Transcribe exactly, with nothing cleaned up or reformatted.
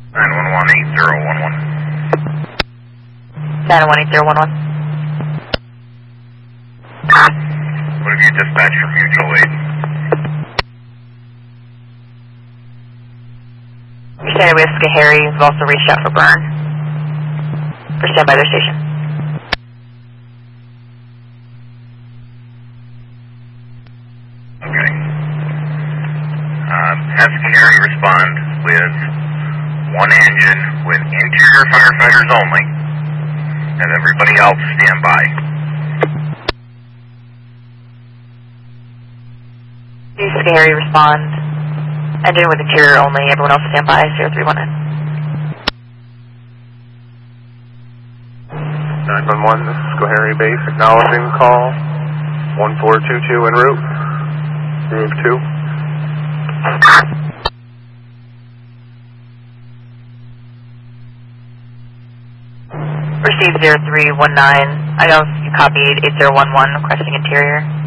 nine one one eight zero one one. nine one eight zero one one. What have you dispatched from mutual aid? You're saying we have Schoharie, who've also reached out for burn. For stand by their station. Okay. Um, have Schoharie respond with one engine with interior firefighters only, and everybody else stand by. Please Schoharie respond. Engine with interior only, everyone else stand by, zero three one nine. nine one one, this is Schoharie Base, acknowledging call. one four two two en route. Room two. Received zero three one nine. I know you copied eight zero one one requesting interior.